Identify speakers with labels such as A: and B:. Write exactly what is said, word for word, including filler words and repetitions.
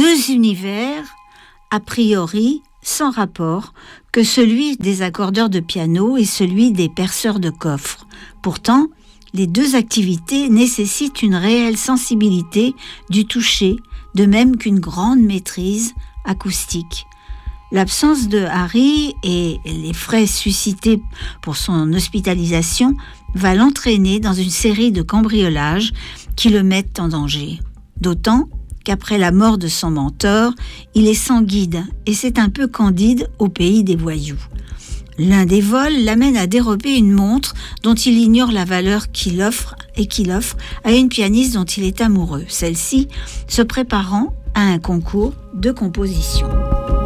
A: deux univers, a priori sans rapport, que celui des accordeurs de piano et celui des perceurs de coffres. Pourtant, les deux activités nécessitent une réelle sensibilité du toucher, de même qu'une grande maîtrise acoustique. L'absence de Harry et les frais suscités pour son hospitalisation va l'entraîner dans une série de cambriolages qui le mettent en danger. D'autant qu'après la mort de son mentor, il est sans guide et c'est un peu Candide au pays des voyous. L'un des vols l'amène à dérober une montre dont il ignore la valeur qu'il offre et qu'il offre à une pianiste dont il est amoureux, celle-ci se préparant à un concours de composition.